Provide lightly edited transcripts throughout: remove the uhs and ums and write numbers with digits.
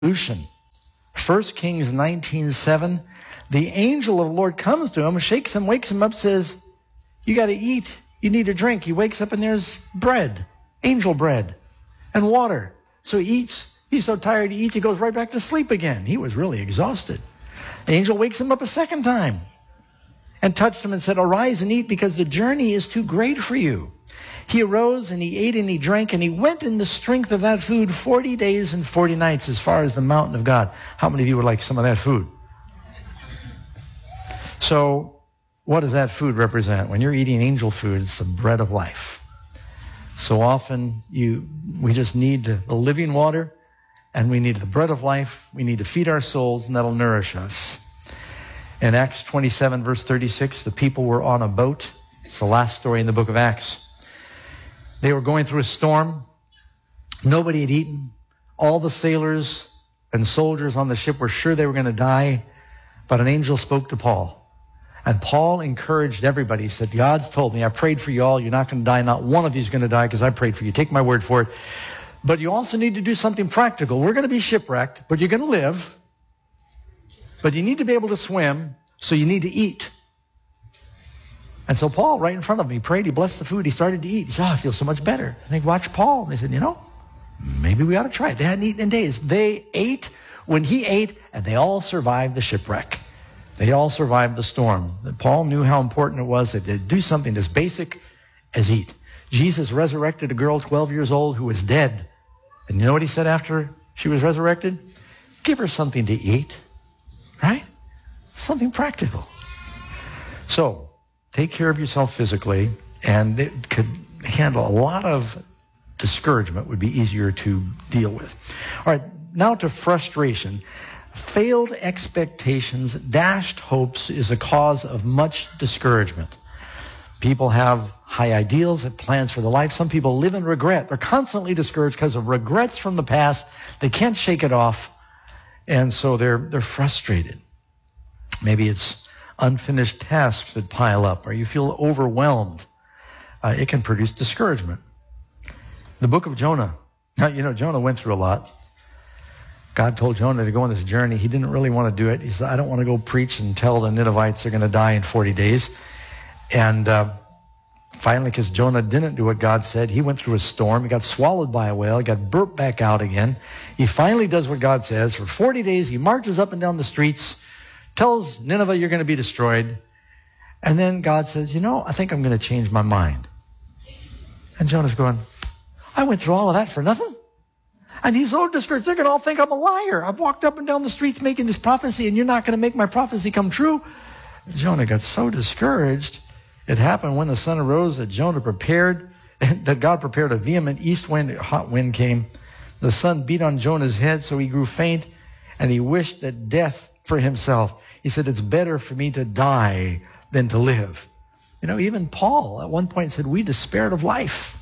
solution. 1 Kings 19:7, the angel of the Lord comes to him, shakes him, wakes him up, says, you got to eat. You need a drink. He wakes up and there's bread, angel bread, and water. So he eats. He's so tired he eats, he goes right back to sleep again. He was really exhausted. The angel wakes him up a second time and touched him and said, arise and eat because the journey is too great for you. He arose and he ate and he drank and he went in the strength of that food 40 days and 40 nights as far as the mountain of God. How many of you would like some of that food? So what does that food represent? When you're eating angel food, it's the bread of life. So often we just need the living water and we need the bread of life. We need to feed our souls and that'll nourish us. In Acts 27 verse 36, the people were on a boat. It's the last story in the book of Acts. They were going through a storm. Nobody had eaten. All the sailors and soldiers on the ship were sure they were going to die. But an angel spoke to Paul. And Paul encouraged everybody. He said, God's told me, I prayed for you all. You're not going to die. Not one of you is going to die because I prayed for you. Take my word for it. But you also need to do something practical. We're going to be shipwrecked, but you're going to live. But you need to be able to swim, so you need to eat. And so Paul, right in front of me, prayed. He blessed the food. He started to eat. He said, I feel so much better. And they watched Paul. And they said, maybe we ought to try it. They hadn't eaten in days. They ate when he ate, and they all survived the shipwreck. They all survived the storm. Paul knew how important it was that they do something as basic as eat. Jesus resurrected a girl 12 years old who was dead. And you know what he said after she was resurrected? Give her something to eat. Right? Something practical. So, take care of yourself physically, and it could handle a lot of discouragement, would be easier to deal with. All right, now to frustration. Failed expectations, dashed hopes is a cause of much discouragement. People have high ideals and plans for their life. Some people live in regret. They're constantly discouraged because of regrets from the past. They can't shake it off, and so they're frustrated. Maybe it's unfinished tasks that pile up, or you feel overwhelmed. It can produce discouragement. The book of Jonah. Now, Jonah went through a lot. God told Jonah to go on this journey. He didn't really want to do it. He said, I don't want to go preach and tell the Ninevites they're going to die in 40 days. And finally, because Jonah didn't do what God said, he went through a storm. He got swallowed by a whale. He got burped back out again. He finally does what God says. For 40 days, he marches up and down the streets, tells Nineveh, you're going to be destroyed. And then God says, I think I'm going to change my mind. And Jonah's going, I went through all of that for nothing? And he's so discouraged. They're going to all think I'm a liar. I've walked up and down the streets making this prophecy, and you're not going to make my prophecy come true. Jonah got so discouraged. It happened when the sun arose that that God prepared a vehement east wind, a hot wind came. The sun beat on Jonah's head, so he grew faint, and he wished that death for himself. He said, it's better for me to die than to live. Even Paul at one point said, we despaired of life.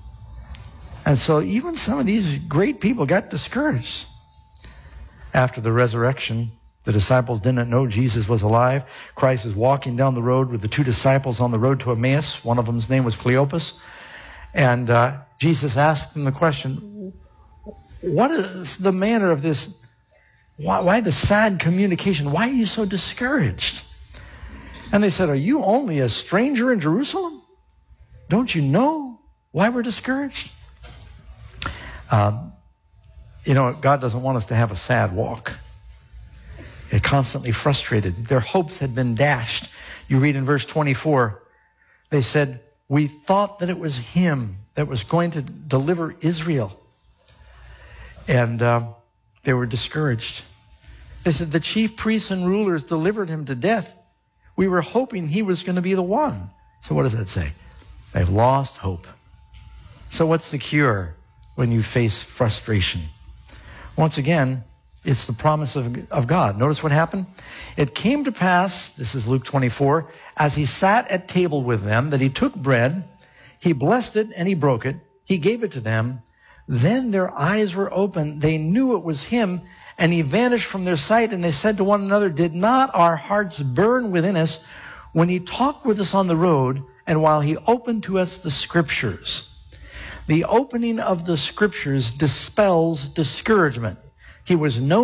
And so even some of these great people got discouraged. After the resurrection, the disciples didn't know Jesus was alive. Christ is walking down the road with the two disciples on the road to Emmaus. One of them's name was Cleopas. And Jesus asked them the question, what is the manner of this? Why the sad communication? Why are you so discouraged? And they said, are you only a stranger in Jerusalem? Don't you know why we're discouraged? God doesn't want us to have a sad walk. They're constantly frustrated. Their hopes had been dashed. You read in verse 24, they said, we thought that it was him that was going to deliver Israel. And they were discouraged. They said, the chief priests and rulers delivered him to death. We were hoping he was going to be the one. So what does that say? They've lost hope. So what's the cure when you face frustration? Once again, it's the promise of God. Notice what happened. It came to pass, this is Luke 24, as he sat at table with them, that he took bread, he blessed it, and he broke it. He gave it to them. Then their eyes were opened. They knew it was him, and he vanished from their sight. And they said to one another, did not our hearts burn within us when he talked with us on the road, and while he opened to us the Scriptures? The opening of the Scriptures dispels discouragement. He was known